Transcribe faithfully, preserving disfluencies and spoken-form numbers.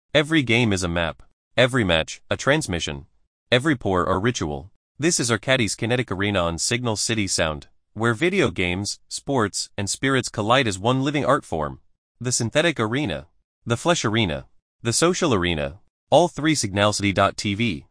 Every game is a map. Every match, a transmission. Every pour or ritual. This is Arcadis Kinetic Arena on Signal City Sound, where video games, sports, and spirits collide as one living art form. The synthetic arena. The flesh arena. The social arena. All three Signalcity dot T V.